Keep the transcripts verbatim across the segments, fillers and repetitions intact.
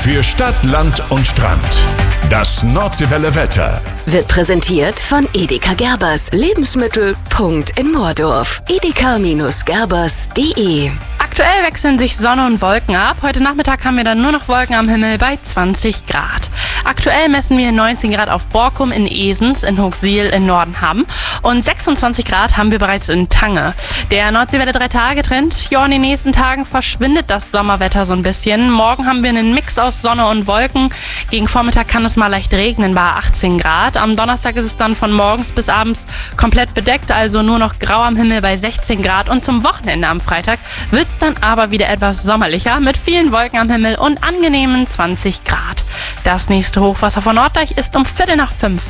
Für Stadt, Land und Strand. Das Nordseewelle Wetter wird präsentiert von Edeka Gerbers. Lebensmittel. Punkt in Moordorf. edeka Gerbers punkt de. Aktuell wechseln sich Sonne und Wolken ab. Heute Nachmittag haben wir dann nur noch Wolken am Himmel bei zwanzig Grad. Aktuell messen wir neunzehn Grad auf Borkum, in Esens, in Hochsiel, in Nordenham und sechsundzwanzig Grad haben wir bereits in Tange. Der Nordseewelle drei Tage Trend. Ja, in den nächsten Tagen verschwindet das Sommerwetter so ein bisschen. Morgen haben wir einen Mix aus Sonne und Wolken. Gegen Vormittag kann es mal leicht regnen bei achtzehn Grad. Am Donnerstag ist es dann von morgens bis abends komplett bedeckt, also nur noch grau am Himmel bei sechzehn Grad. Und zum Wochenende am Freitag wird es dann aber wieder etwas sommerlicher mit vielen Wolken am Himmel und angenehmen zwanzig Grad. Das nächste Hochwasser von Norddeich ist um Viertel nach fünf.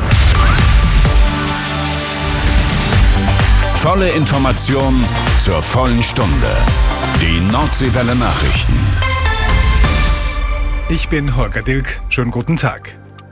Volle Information zur vollen Stunde. Die Nordseewelle Nachrichten. Ich bin Holger Dilk. Schönen guten Tag.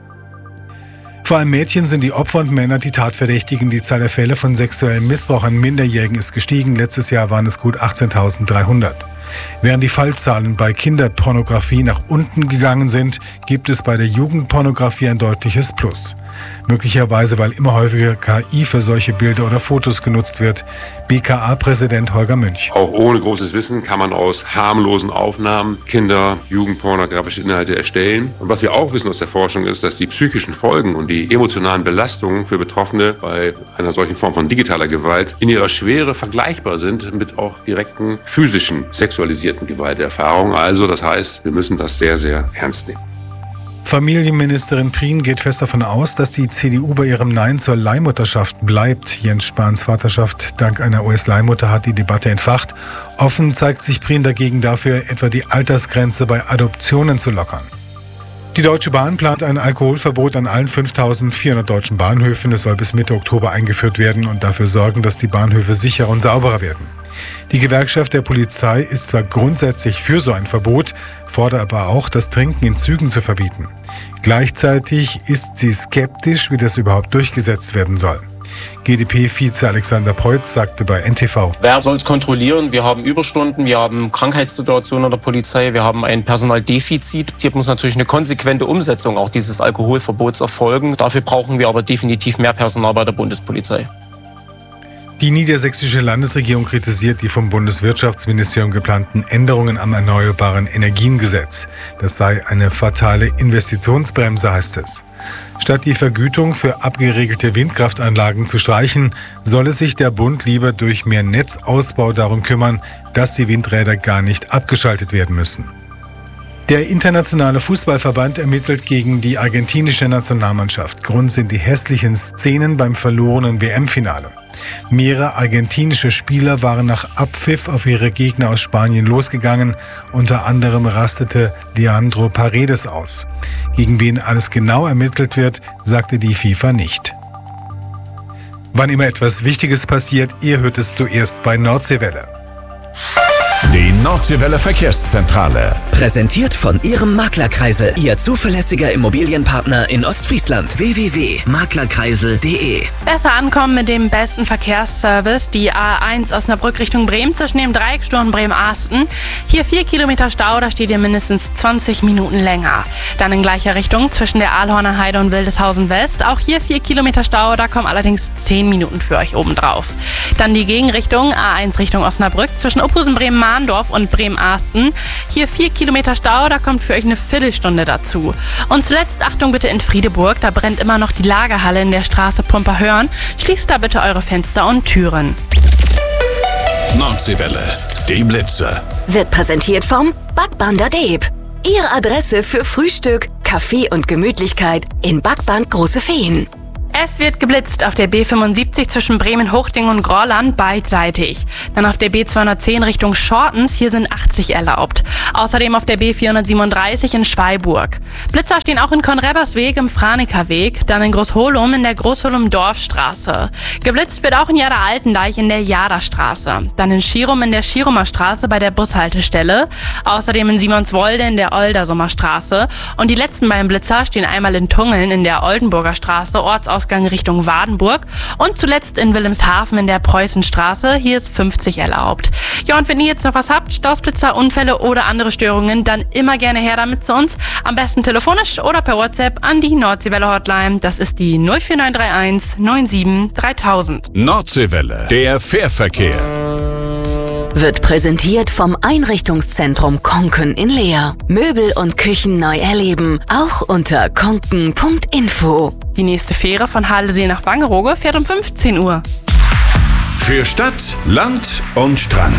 Vor allem Mädchen sind die Opfer und Männer die Tatverdächtigen. Die Zahl der Fälle von sexuellem Missbrauch an Minderjährigen ist gestiegen. Letztes Jahr waren es gut achtzehntausenddreihundert. Während die Fallzahlen bei Kinderpornografie nach unten gegangen sind, gibt es bei der Jugendpornografie ein deutliches Plus. Möglicherweise, weil immer häufiger K I für solche Bilder oder Fotos genutzt wird. B K A-Präsident Holger Münch. Auch ohne großes Wissen kann man aus harmlosen Aufnahmen Kinder-, jugendpornografische Inhalte erstellen. Und was wir auch wissen aus der Forschung ist, dass die psychischen Folgen und die emotionalen Belastungen für Betroffene bei einer solchen Form von digitaler Gewalt in ihrer Schwere vergleichbar sind mit auch direkten physischen, sexualisierten Gewalterfahrungen. Also das heißt, wir müssen das sehr, sehr ernst nehmen. Familienministerin Prien geht fest davon aus, dass die C D U bei ihrem Nein zur Leihmutterschaft bleibt. Jens Spahns Vaterschaft dank einer U S-Leihmutter hat die Debatte entfacht. Offen zeigt sich Prien dagegen dafür, etwa die Altersgrenze bei Adoptionen zu lockern. Die Deutsche Bahn plant ein Alkoholverbot an allen fünftausendvierhundert deutschen Bahnhöfen. Es soll bis Mitte Oktober eingeführt werden und dafür sorgen, dass die Bahnhöfe sicherer und sauberer werden. Die Gewerkschaft der Polizei ist zwar grundsätzlich für so ein Verbot, fordert aber auch, das Trinken in Zügen zu verbieten. Gleichzeitig ist sie skeptisch, wie das überhaupt durchgesetzt werden soll. G D P-Vize Alexander Preutz sagte bei N T V: Wer soll es kontrollieren? Wir haben Überstunden, wir haben Krankheitssituationen in der Polizei, wir haben ein Personaldefizit. Hier muss natürlich eine konsequente Umsetzung auch dieses Alkoholverbots erfolgen. Dafür brauchen wir aber definitiv mehr Personal bei der Bundespolizei. Die niedersächsische Landesregierung kritisiert die vom Bundeswirtschaftsministerium geplanten Änderungen am Erneuerbaren Energiengesetz. Das sei eine fatale Investitionsbremse, heißt es. Statt die Vergütung für abgeregelte Windkraftanlagen zu streichen, solle sich der Bund lieber durch mehr Netzausbau darum kümmern, dass die Windräder gar nicht abgeschaltet werden müssen. Der internationale Fußballverband ermittelt gegen die argentinische Nationalmannschaft. Grund sind die hässlichen Szenen beim verlorenen W M-Finale. Mehrere argentinische Spieler waren nach Abpfiff auf ihre Gegner aus Spanien losgegangen. Unter anderem rastete Leandro Paredes aus. Gegen wen alles genau ermittelt wird, sagte die FIFA nicht. Wann immer etwas Wichtiges passiert, ihr hört es zuerst bei Nordseewelle. Die Nordseewelle Verkehrszentrale. Präsentiert von Ihrem Maklerkreisel. Ihr zuverlässiger Immobilienpartner in Ostfriesland. w w w punkt maklerkreisel punkt de. Besser ankommen mit dem besten Verkehrsservice. Die A eins Osnabrück Richtung Bremen zwischen dem Dreiecksturm Bremen-Asten. Hier vier Kilometer Stau, da steht ihr mindestens zwanzig Minuten länger. Dann in gleicher Richtung zwischen der Ahlhorner Heide und Wildeshausen West. Auch hier vier Kilometer Stau, da kommen allerdings zehn Minuten für euch obendrauf. Dann die Gegenrichtung A eins Richtung Osnabrück zwischen Uphusen Bremen-Mahndorf und Bremen-Asten. Hier vier Kilometer Stau, da kommt für euch eine Viertelstunde dazu. Und zuletzt Achtung bitte in Friedeburg, da brennt immer noch die Lagerhalle in der Straße Pumperhörn. Schließt da bitte eure Fenster und Türen. Nordseewelle, die Blitze. Wird präsentiert vom Backband der Deeb. Ihre Adresse für Frühstück, Kaffee und Gemütlichkeit in Backband Große Feen. Es wird geblitzt auf der B fünfundsiebzig zwischen Bremen-Hochding und Grorland beidseitig. Dann auf der B zweihundertzehn Richtung Schortens, hier sind achtzig erlaubt. Außerdem auf der B vierhundertsiebenunddreißig in Schweiburg. Blitzer stehen auch in Konrebbersweg im Franekerweg, dann in Großholum in der Großholum-Dorfstraße. Geblitzt wird auch in Jada-Altendeich in der Jadastraße. Dann in Schirum in der Schirumer Straße bei der Bushaltestelle. Außerdem in Simonswolde in der Oldersumer Straße. Und die letzten beiden Blitzer stehen einmal in Tungeln in der Oldenburger Straße, Ortsausgang Ausgang Richtung Wadenburg. Und zuletzt in Wilhelmshaven in der Preußenstraße. Hier ist fünfzig erlaubt. Ja, und wenn ihr jetzt noch was habt, Stausblitzer, Unfälle oder andere Störungen, dann immer gerne her damit zu uns. Am besten telefonisch oder per WhatsApp an die Nordseewelle Hotline. Das ist die null vier neun drei eins neun sieben dreitausend. Nordseewelle, der Fährverkehr. Wird präsentiert vom Einrichtungszentrum Konken in Leer. Möbel und Küchen neu erleben, auch unter konken punkt info. Die nächste Fähre von Halesee nach Wangerooge fährt um fünfzehn Uhr. Für Stadt, Land und Strand.